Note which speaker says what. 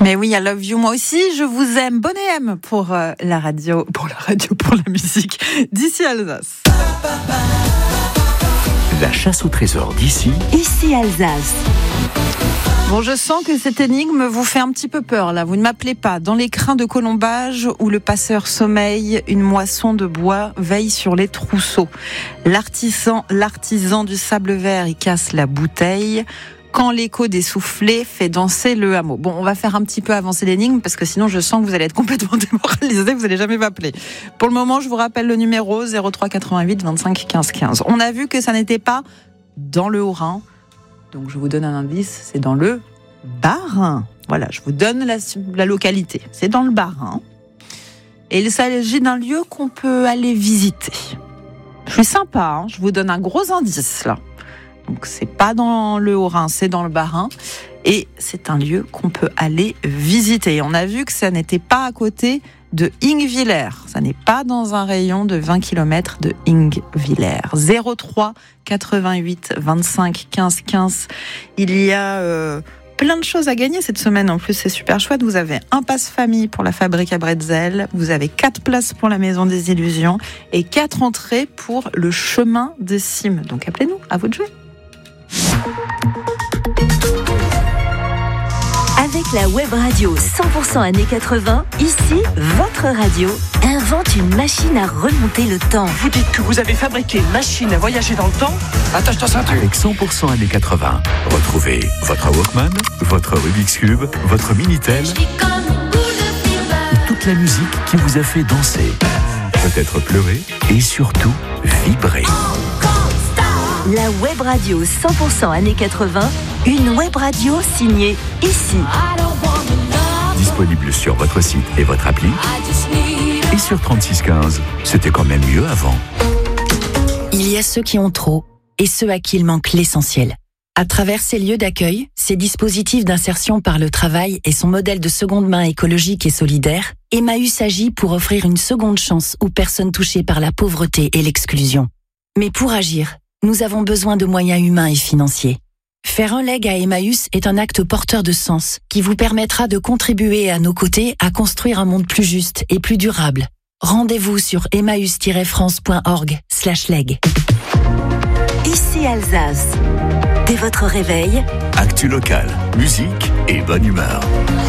Speaker 1: Mais oui, I love you, moi aussi, je vous aime. Bonne AM pour la radio, pour la musique d'ici Alsace.
Speaker 2: La chasse au trésor d'ici.
Speaker 3: Ici Alsace.
Speaker 1: Bon, je sens que cette énigme vous fait un petit peu peur, là. Vous ne m'appelez pas. Dans les crins de colombage où le passeur sommeille, une moisson de bois veille sur les trousseaux. L'artisan du sable vert, il casse la bouteille. Quand l'écho des soufflets fait danser le hameau. Bon, on va faire un petit peu avancer l'énigme parce que sinon je sens que vous allez être complètement démoralisés, vous n'allez jamais m'appeler. Pour le moment, je vous rappelle le numéro 03 88 25 15 15. On a vu que ça n'était pas dans le Haut-Rhin. Donc je vous donne un indice, c'est dans le Bas-Rhin. Voilà, je vous donne la localité. C'est dans le Bas-Rhin. Et il s'agit d'un lieu qu'on peut aller visiter. Je suis sympa, je vous donne un gros indice là. Donc c'est pas dans le Haut-Rhin, c'est dans le Bas-Rhin. Et c'est un lieu qu'on peut aller visiter. On a vu que ça n'était pas à côté de Ingwiller. Ça n'est pas dans un rayon de 20 km de Ingwiller. 03 88 25 15 15. Il y a plein de choses à gagner cette semaine. En plus, c'est super chouette. Vous avez un pass famille pour la fabrique à bretzel. Vous avez 4 places pour la maison des illusions et 4 entrées pour le chemin des cimes. Donc appelez-nous, à vous de jouer.
Speaker 3: Avec la web radio 100% années 80, ici, votre radio invente une machine à remonter le temps.
Speaker 4: Vous dites que vous avez fabriqué une machine à voyager dans le temps? Attache ta ceinture.
Speaker 2: Avec 100% années 80, retrouvez votre Walkman, votre Rubik's Cube, votre Minitel et toute la musique qui vous a fait danser, peut-être pleurer et surtout vibrer.
Speaker 3: La web radio 100% années 80, une web radio signée ici.
Speaker 2: Disponible sur votre site et votre appli. Et sur 3615, c'était quand même mieux avant.
Speaker 5: Il y a ceux qui ont trop et ceux à qui il manque l'essentiel. À travers ces lieux d'accueil, ces dispositifs d'insertion par le travail et son modèle de seconde main écologique et solidaire, Emmaüs agit pour offrir une seconde chance aux personnes touchées par la pauvreté et l'exclusion. Mais pour agir, nous avons besoin de moyens humains et financiers. Faire un leg à Emmaüs est un acte porteur de sens qui vous permettra de contribuer à nos côtés à construire un monde plus juste et plus durable. Rendez-vous sur emmaüs-france.org/leg.
Speaker 3: Ici Alsace. Dès votre réveil,
Speaker 2: Actu local, musique et bonne humeur.